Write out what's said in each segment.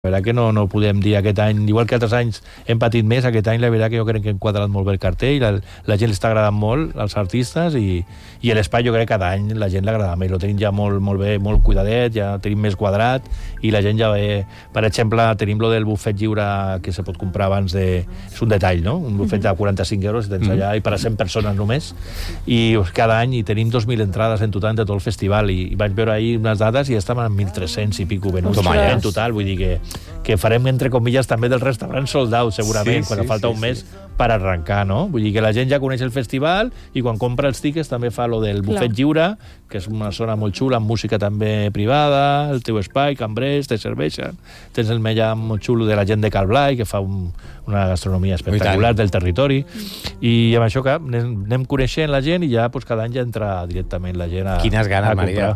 La veritat que no podem dir aquest any, igual que altres anys hem patit més, aquest any la veritat que jo crec que hem quadrat molt bé el cartell, la gent li està agradant molt, als artistes, i l'espai jo crec que cada any la gent l'agrada més, lo tenim ja molt bé, molt cuidadet, ja tenim més quadrat, i la gent ja ve, per exemple, tenim lo del bufet lliure que se pot comprar abans de... És un detall, no? Un bufet de 45 euros, tens allà, i per a 100 persones només, i cada any i tenim 2.000 entrades en total de tot el festival, i vaig veure ahir unes dades i ja estaven en 1.300 i pico venuts en total, vull dir que farem, entre comilles, també del restaurant sold out, segurament, quan falta un mes per arrencar, no? Vull dir que la gent ja coneix el festival i quan compra els tickets també fa lo del bufet lliure, que és una zona molt xula, amb música també privada, el teu espai, cambrers, te serveixen, tens el menjar molt xulo de la gent de Cal Blai, que fa una gastronomia espectacular del territori, i amb això que anem coneixent la gent i ja cada any ja entra directament la gent a comprar. Quines ganes, Maria.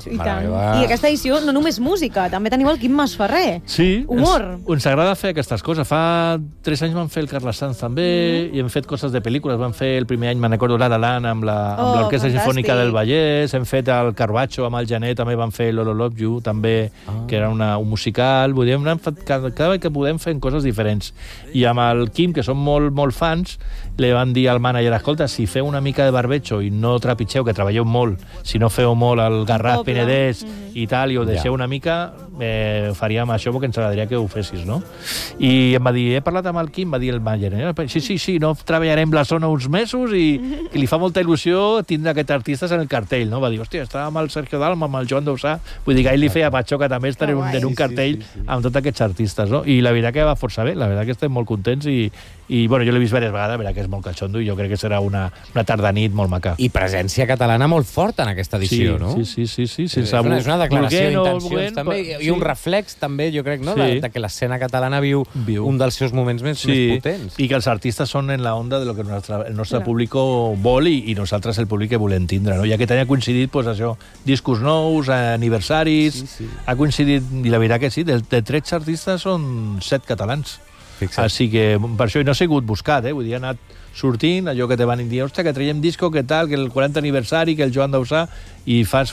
I aquesta edició no només música, també teniu el Quim Masferrer. Sí. Humor. Ens agrada fer aquestes coses. Fa 3 anys vam fer el Carles Sanz també, i hem fet coses de pel·lícules. Vam fer el primer any, me'n recordo, La La Land amb l'Orquestra Sinfònica del Vallès, hem fet el Carvacho amb el Janet, també vam fer Lolo Love You, també, que era un musical. Vull dir, cada vegada que podem fem coses diferents. I amb el Quim, que som molt fans, li van dir al mànager, escolta, si feu una mica de barbecho i no trepitgeu, que treballeu molt, si no feu molt el Garraf, Penedès i tal, i ho deixeu una mica, faríem això perquè ens agradaria que ho fessis, no? I em va dir, he parlat amb el Quim, va dir el mànager, sí, no treballarem la zona uns mesos i li fa molta il·lusió tindre aquests artistes en el cartell, no? Va dir, hòstia, estava amb el Sergio Dalma, amb el Joan Dausà, vull dir que ell li feia patxó que també estaré en un cartell amb tots aquests artistes, no? I la veritat que va força bé, la veritat que estem molt contents i bueno, jo l'he vist diverses vegades, la veritat que és molt catxondo i jo crec que serà una tarda-nit molt maca. I presència catalana molt forta en aquesta edició, no? Sí. És una declaració d'intencions també, i un reflex també, jo crec, no? De que l'escena catalana viu un dels seus moments més potents. I que els artistes són en la onda de lo que el nostre públic vol i nosaltres el públic que volem tindre, no? I aquest any ha coincidit, doncs això, discos nous, aniversaris, ha coincidit, i la veritat que sí, de 13 artistes són 7 catalans. Així que per això no ha sigut buscat, vull dir, ha anat sortint, allò que te van dir, hòstia, que traiem disco, que tal, que el 40 aniversari, que el Joan Dausà, i vas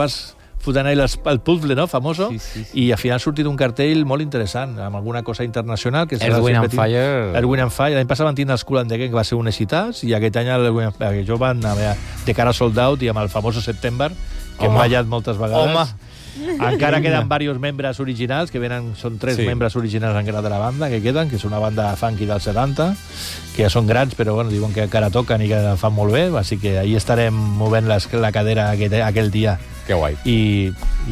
fotent ahí el puzzle, no?, famoso, i al final ha sortit un cartell molt interessant, amb alguna cosa internacional. Earth, Wind and Fire. Earth, Wind and Fire. L'any passat van tindre el Skull and Degen, que va ser un exitàs, i aquest any jo van anar de cara sold out i amb el famoso September, que hem ballat moltes vegades. Encara queden diversos membres originals, que són 3 membres originals encara de la banda, que queden, que és una banda funky dels 70, que ja són grans, però bueno, diuen que encara toquen i que fan molt bé, així que ahí estarem movent la cadera aquell dia. Que guai. I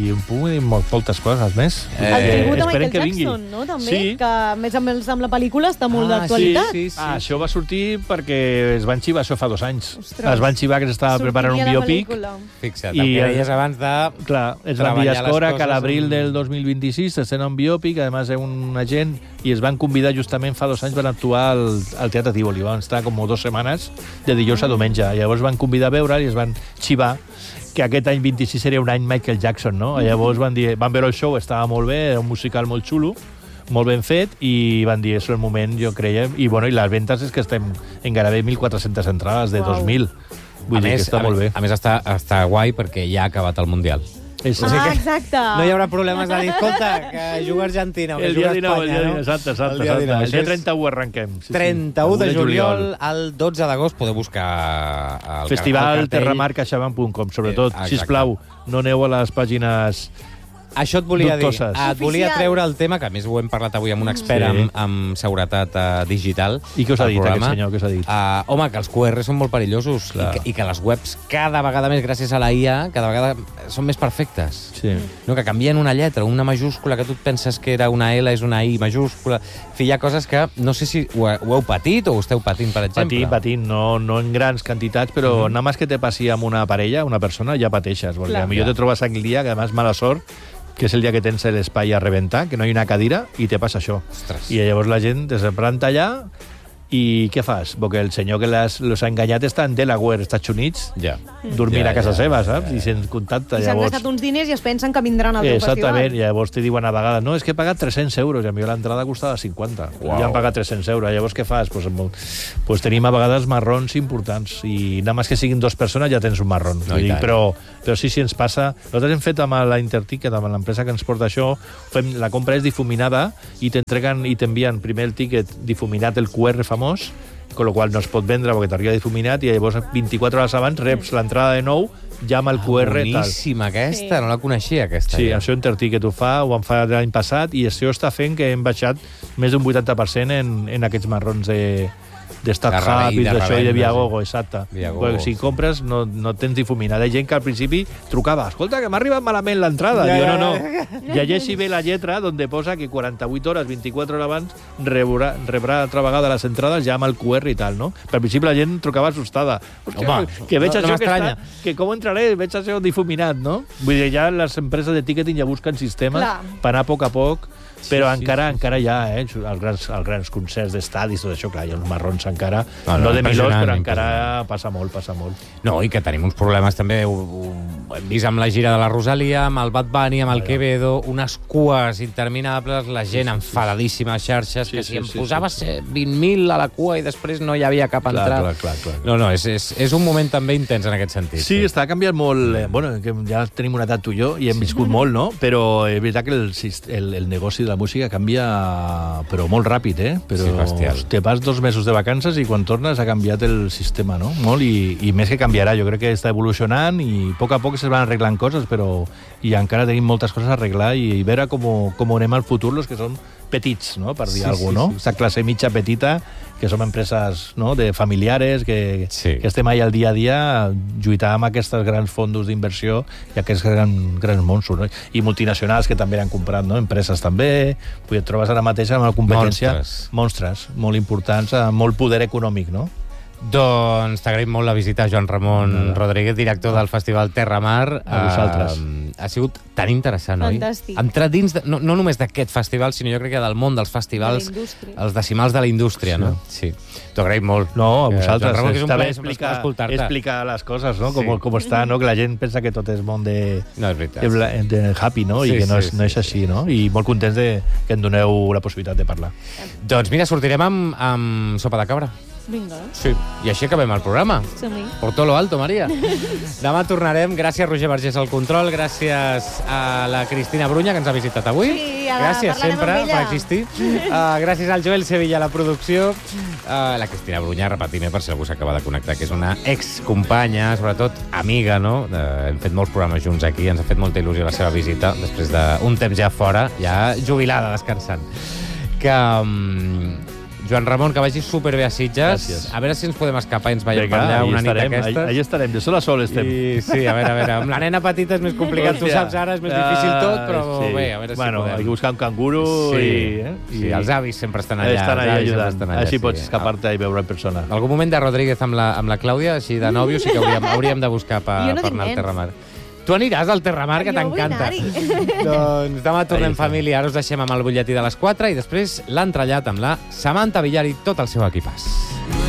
moltes coses més. El tribut a Michael Jackson, no? També, que a més amb la pel·lícula està molt d'actualitat. Això va sortir perquè es van xivar això fa 2 anys. Es van xivar que s'estava preparant un biòpic. Fixa't, el que deies abans de... Clar, es van dir escora que a l'abril del 2026 s'estén un biòpic, a més un agent, i es van convidar justament fa 2 anys, van actuar al Teatre Tívoli. Van estar com 2 setmanes de dijous a diumenge. Llavors van convidar a veure i es van xivar que aquest any 26 seria un any Michael Jackson, no? Llavors van veure el show, estava molt bé, era un musical molt xulo, molt ben fet, i van dir, és el moment, jo creiem, i les ventes és que estem en gairebé 1.400 entrades de 2.000. Vull dir que està molt bé. A més, està guai perquè ja ha acabat el Mundial. Exacte. No hi haurà problemes de dir, escolta, que juga Argentina o que juga Espanya, no? Exacte. El dia 31 arrenquem. 31 de juliol al 12 d'agost podeu buscar el Festival terramarcaixaban.com. Sobretot, sisplau, no aneu a les pàgines Això et volia dir. dubtoses. Et volia treure el tema, que a més ho hem parlat avui amb un expert en seguretat digital. I què us ha dit aquest senyor? Què us ha dit? Home, que els QR són molt perillosos i que les webs cada vegada més, gràcies a la IA, cada vegada són més perfectes. Sí. No, que canvien una lletra, una majúscula, que tu et penses que era una L, és una I majúscula. En fi, hi ha coses que no sé si ho heu patit o ho esteu patint, per exemple. Patint, no en grans quantitats, però nada más que te passi amb una parella, una persona, ja pateixes. Perquè potser te trobes aquell dia, que además mala sort, que és el dia que tens l'espai a rebentar, que no hi ha una cadira, i te passa això. Ostres. I llavors la gent es planta allà I què fas? Perquè el senyor que los ha enganyat està en Delaware, Estats Units, dormint a casa seva, saps? I se'n contacta. I s'han gastat uns diners i es pensen que vindran al teu festival. Exactament, i llavors te diuen a vegades, no, és que he pagat 300 euros, i a mi l'entrada costava 50. Wow. Ja han pagat 300 euros. Llavors què fas? Pues tenim a vegades marrons importants, i nada més que siguin 2 persones ja tens un marrón. No, però sí ens passa. Nosaltres hem fet amb la Interticket, amb l'empresa que ens porta això, la compra és difuminada i t'entreguen i t'envien primer el tiquet difuminat, el QR famós, con lo qual no es pot vendre perquè t'arriba difuminat, i llavors 24 hores abans reps l'entrada de nou ja amb el QR. Boníssima aquesta, no la coneixia aquesta. Sí, això Interticket ho fa, ho van fer l'any passat, i això està fent que hem baixat més d'un 80% en aquests marrons d'Estat Hub i d'això i de Viagogo, exacte. Perquè si compres no tens difuminat. Hi ha gent que al principi trucava, escolta, que m'ha arribat malament l'entrada. Diu, no. Llegeixi bé la lletra, on posa que 48 hores, 24 hores abans, rebrà altra vegada les entrades ja amb el QR i tal, no? Per principi la gent trucava assustada. Home, que veig això que està... Que com entraré? Veig això difuminat, no? Vull dir, ja les empreses de ticketing ja busquen sistemes per anar a poc, però encara hi ha els grans concerts d'estadis, tot això, clar, hi ha uns marrons encara, no de milers, però encara passa molt. No, i que tenim uns problemes també, ho hem vist amb la gira de la Rosalia, amb el Bad Bunny, amb el Quevedo, unes cues interminables, la gent enfadadíssima a xarxes, que si em posaves 20.000 a la cua i després no hi havia cap entrada. Clar. No, és un moment també intens en aquest sentit. Sí, està canviant molt. Bueno, que ja tenim una edat tu i jo, i hem viscut molt, no? Però és veritat que el negoci de la música canvia, però molt ràpid, Però te vas 2 mesos de vacances i quan tornes ha canviat el sistema, no? Molt, i més que canviarà. Jo crec que està evolucionant i a poc se van arreglant coses, però i encara tenim moltes coses a arreglar i veure com anem al futur, los que són petits, no? Per dir alguna cosa, no? Aquesta classe mitja petita, que som empreses, no? De familiares, que estem allà al dia a dia lluitar amb aquests grans fondos d'inversió i aquests grans monstros, no? I multinacionals que també han comprat, no? Empreses també. Et trobes ara mateix amb una competència... Monstres molt importants, amb molt poder econòmic, no? Doncs t'agraïm molt la visita a Joan Ramon Rodríguez, director del Festival Terramar. A vosaltres. Ha sigut tan interessant, oi? Fantàstic. Entrar dins, no només d'aquest festival, sinó jo crec que del món dels festivals, els decimals de la indústria, no? Sí. T'ho agraïm molt. No, a vosaltres. Està bé explicar les coses, no? Com està, no? Que la gent pensa que tot és món de happy, no? I que no és així, no? I molt contents que em doneu la possibilitat de parlar. Doncs mira, sortirem amb sopa de cabra. Vinga. Sí, i així acabem el programa. Som-hi. Por todo lo alto, Maria. Demà tornarem. Gràcies, Roger Vergés, al control. Gràcies a la Cristina Brunya, que ens ha visitat avui. Sí, gràcies sempre per existir. Gràcies al Joel Sevilla a la producció. La Cristina Brunya, repetim, per si algú s'acaba de connectar, que és una excompanya, sobretot amiga, no? Hem fet molts programes junts aquí, ens ha fet molta il·lusió la seva visita, després d'un temps ja fora, ja jubilada, descansant. Joan Ramon, que vagi superbé a Sitges. Gràcies. A veure si ens podem escapar i ens veiem per allà una nit d'aquestes. Allà estarem, de sol a sol estem. Sí, a veure, amb la nena petita és més complicat, tu saps ara, és més difícil tot, però bé, a veure si podem. Hay que buscar un canguro i els avis sempre estan allà. Estan allà ajudant, així pots escapar-te i veure en persona. Algun moment de Rodríguez amb la Clàudia, així de nòvio, sí que hauríem de buscar per anar al Terramar. Tu aniràs al Terramar, que t'encanta. Doncs demà tornem família. Ara us deixem amb el butlletí de les 4 i després l'ha entrellat amb la Samantha Villar i tot el seu equipàs.